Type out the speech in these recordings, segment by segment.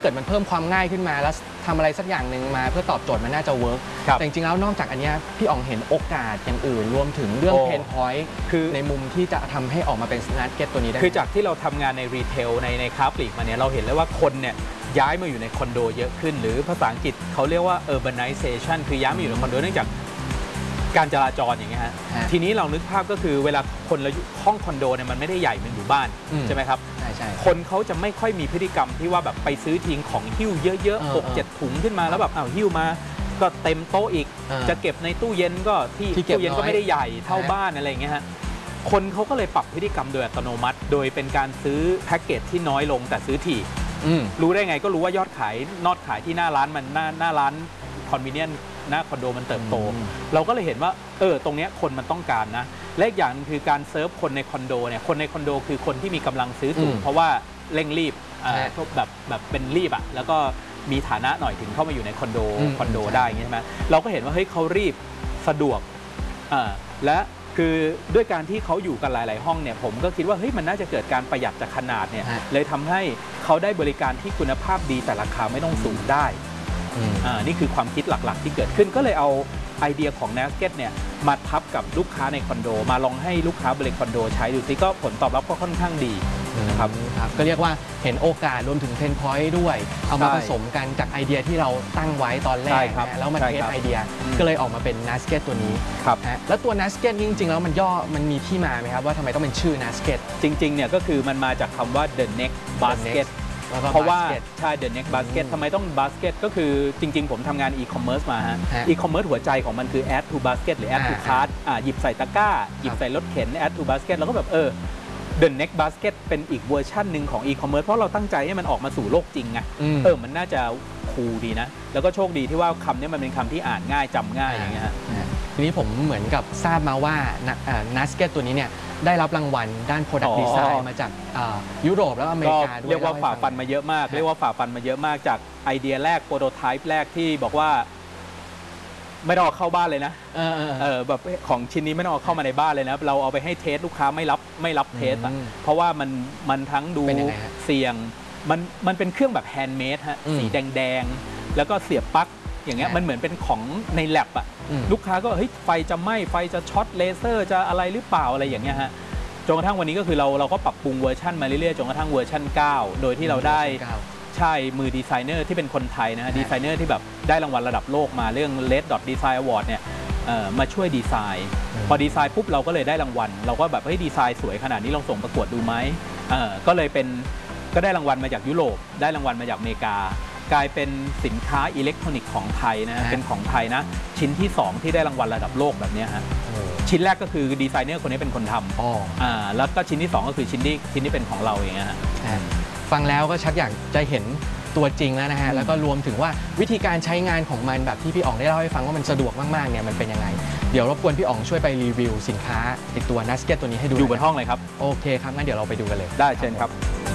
เกิดมันเพิ่มความง่ายขึ้นมาแล้วทำอะไรสักอย่างหนึ่งมาเพื่อตอบโจทย์มันน่าจะเวิร์กแต่จริงๆแล้วนอกจากอันนี้พี่อ๋องเห็นโอกาสอย่างอื่นรวมถึงเรื่องเพนพอยต์คือในมุมที่จะทำให้ออกมาเป็นนักเก็ตตัวนี้ได้คือจากที่เราทำงานในรีเทลในค้าปลีกมาเนี่ยเราเห็นเลยว่าคนเนี่ยย้ายมาอยู่ในคอนโดเยอะขึ้นหรือภาษาอังกฤษเขาเรียกว่า urbanization คือย้ายมาอยู่ในคอนโดเนื่องจากการจราจรอย่างเงี้ยฮะทีนี้เรานึกภาพก็คือเวลาคนละห้องคอนโดเนี่ยมันไม่ได้ใหญ่เหมือนอยู่บ้านใช่ไหมครับใช่คนเขาจะไม่ค่อยมีพฤติกรรมที่ว่าแบบไปซื้อทิ้งของหิ้วเยอะๆ6-7 ถุงขึ้นมาแล้วแบบหิ้วมาก็เต็มโต๊ะอีกจะเก็บในตู้เย็นก็ที่ตู้เย็นก็ไม่ได้ใหญ่เท่าบ้านอะไรอย่างเงี้ยฮะคนเขาก็เลยปรับพฤติกรรมโดยอัตโนมัติโดยเป็นการซื้อแพ็กเกจที่น้อยลงแต่ซื้อถี่รู้ได้ไงก็รู้ว่ายอดขายที่หน้าร้านมันหน้าร้านคอนเวเนียนหน้าคอนโดมันเติบโตเราก็เลยเห็นว่าตรงนี้คนมันต้องการนะและอีกอย่างคือการเซิร์ฟคนในคอนโดเนี่ยคนในคอนโดคือคนที่มีกำลังซื้อสูงเพราะว่าเร่งรีบแบบเป็นรีบแล้วก็มีฐานะหน่อยถึงเข้ามาอยู่ในคอนโดได้ใช่ไหมเราก็เห็นว่าเฮ้ยเขารีบสะดวกและคือด้วยการที่เขาอยู่กันหลายๆห้องเนี่ยผมก็คิดว่าเฮ้ยมันน่าจะเกิดการประหยัดจากขนาดเนี่ยเลยทำให้เขาได้บริการที่คุณภาพดีแต่ราคาไม่ต้องสูงได้นี่คือความคิดหลักๆที่เกิดขึ้นก็เลยเอาไอเดียของ Nasket เนี่ยมาทับกับลูกค้าในคอนโดมาลองให้ลูกค้าบริคอนโดใช้ดูซิก็ผลตอบรับก็ค่อนข้างดีนะครับก็เรียกว่าเห็นโอกาสรวมถึงเพนพอยต์ด้วยเอามาผสมกันจากไอเดียที่เราตั้งไว้ตอนแรกแล้วมาเทสไอเดียก็เลยออกมาเป็น Nasket ตัวนี้แล้วตัว Nasket จริงๆแล้วมันมีที่มาไหมครับว่าทำไมต้องเป็นชื่อ Nasket จริงๆเนี่ยก็คือมันมาจากคำว่า The Next Basketเพราะว่าใช่ The Next Basket ทำไมต้อง Basket ก็คือจริงๆผมทำงาน e-commerce มาฮะ e-commerce หัวใจของมันคือ add to basket หรือ add to cart หยิบใส่ตะกร้าหยิบใส่รถเข็น add to basket แล้วก็แบบThe Next Basket เป็นอีกเวอร์ชันหนึ่งของ e-commerce เพราะเราตั้งใจให้มันออกมาสู่โลกจริงไงมันน่าจะคูลดีนะแล้วก็โชคดีที่ว่าคำนี้มันเป็นคำที่อ่านง่ายจำง่ายอย่างเงี้ยทีนี้ผมเหมือนกับทราบมาว่า Nasket ตัวนี้เนี่ยได้รับรางวัลด้าน Product Design มาจากยุโรปแล้วอเมริกาด้วยเรียกว่าฝ่าฟันมาเยอะมากจากไอเดียแรกโปรโตไทป์แรกที่บอกว่าไม่ต้องเอาเข้าบ้านเลยนะแบบของชิ้นนี้ไม่ต้องเอาเข้ามาในบ้านเลยนะเราเอาไปให้เทสลูกค้าไม่รับเทสเพราะว่ามันทั้งดูเสี่ยงมันเป็นเครื่องแบบแฮนด์เมดฮะสีแดงๆแล้วก็เสียบปลั๊กอย่างเงี้ยมันเหมือนเป็นของในแลบอะลูกค้าก็เฮ้ยไฟจะไหม้ไฟจะช็อตเลเซอร์จะอะไรหรือเปล่าอะไรอย่างเงี้ยฮะจนกระทั่งวันนี้ก็คือเราก็ปรับปรุงเวอร์ชันมาเรื่อยๆจนกระทั่งเวอร์ชัน9โดยที่เราได้ใช่มือดีไซเนอร์ที่เป็นคนไทยนะฮะดีไซเนอร์ที่แบบได้รางวัลระดับโลกมาเรื่อง Red Dot Design Award เนี่ยมาช่วยดีไซน์พอดีไซน์ปุ๊บเราก็เลยได้รางวัลเราก็แบบเฮ้ยดีไซน์สวยขนาดนี้ลองส่งประกวดดูไหมก็เลยก็ได้รางวัลมาจากยุโรปได้รางวัลมาจากอเมริกากลายเป็นสินค้าอิเล็กทรอนิกส์ของไทยนะเป็นของไทยนะชิ้นที่2ที่ได้รางวัลระดับโลกแบบนี้ฮะชิ้นแรกก็คือดีไซเนอร์คนนี้เป็นคนทำแล้วก็ชิ้นที่2ก็คือชิ้นที่เป็นของเราเองฮะฟังแล้วก็ชักอยากจะเห็นตัวจริงแล้วนะฮะแล้วก็รวมถึงว่าวิธีการใช้งานของมันแบบที่พี่อ๋องได้เล่าให้ฟังว่ามันสะดวกมากๆเนี่ยมันเป็นยังไงเดี๋ยวรบกวนพี่อ๋องช่วยไปรีวิวสินค้าติดตัว Nasket ตัวนี้ให้ดูอยู่บนห้องเลยครับโอเคครับงั้นเดี๋ยวเราไปดูกันเลยได้เชิญครับ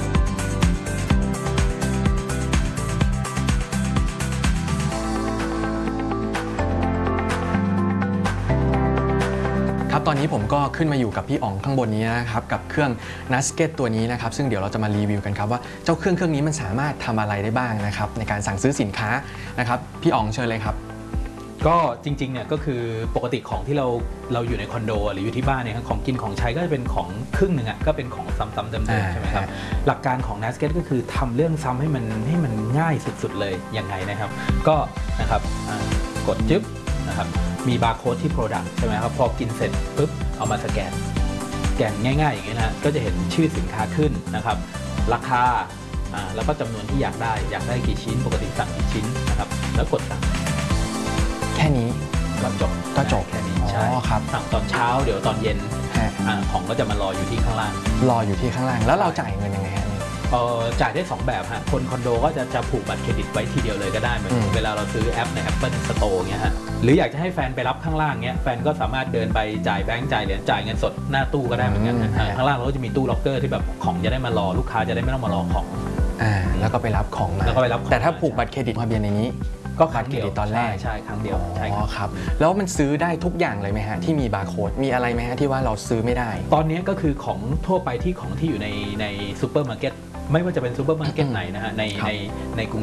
ตอนนี้ผมก็ขึ้นมาอยู่กับพี่อ๋องข้างบนนี้นะครับกับเครื่อง Nasket ตัวนี้นะครับซึ่งเดี๋ยวเราจะมารีวิวกันครับว่าเจ้าเครื่องนี้มันสามารถทำอะไรได้บ้างนะครับในการสั่งซื้อสินค้านะครับพี่อ๋องเชิญเลยครับก็จริงๆเนี่ยก็คือปกติของที่เราอยู่ในคอนโดหรืออยู่ที่บ้านเนี่ยของกินของใช้ก็จะเป็นของครึ่งหนึ่งก็เป็นของซ้ำๆเดิมๆใช่ไหมครับหลักการของ Nasket ก็คือทำเรื่องซ้ำให้มันง่ายสุดๆเลยยังไงนะครับก็นะครับกดจึ๊บนะครับมีบาร์โค้ดที่ Product ใช่ไหมครับพอกินเสร็จปุ๊บเอามาสแกนง่ายๆอย่างนี้นะก็จะเห็นชื่อสินค้าขึ้นนะครับราคาแล้วก็จำนวนที่อยากได้กี่ชิ้นปกติสั่งกี่ชิ้นนะครับแล้วกดสั่งแค่นี้ก็จบแค่นี้ใช่ครับสั่งตอนเช้าเดี๋ยวตอนเย็นของก็จะมารออยู่ที่ข้างล่างแล้วเราจ่ายเงินยังไงฮะจ่ายได้2แบบฮะคนคอนโดก็จะผูกบัตรเครดิตไว้ทีเดียวเลยก็ได้เหมือนเวลาเราซื้อแอปใน Apple Store เงี้ยฮะหรืออยากจะให้แฟนไปรับข้างล่างเงี้ยแฟนก็สามารถเดินไปจ่ายแบงก์จ่ายเหรียญจ่ายเงินสดหน้าตู้ก็ได้เหมือนกันข้างล่างเราก็จะมีตู้ล็อกเกอร์ที่แบบของจะได้มารอลูกค้าจะได้ไม่ต้องมารอของแล้วก็ไปรับของมาแต่ถ้าผูกบัตรเครดิตทะเบียนในนี้ก็บัตรเครดิตตอนแรกใช่ครั้งเดียวใช่ครับแล้วมันซื้อได้ทุกอย่างเลยไหมฮะที่มีบาร์โค้ดมีอะไรไหมฮะที่ว่าเราซื้อไม่ได้ตอนนี้ก็คือของทั่วไปที่อยู่ในซูเปอร์มาร์เก็ตไม่ว่าจะเป็นซูเปอร์มาร์เก็ตไหนนะฮะในกรุง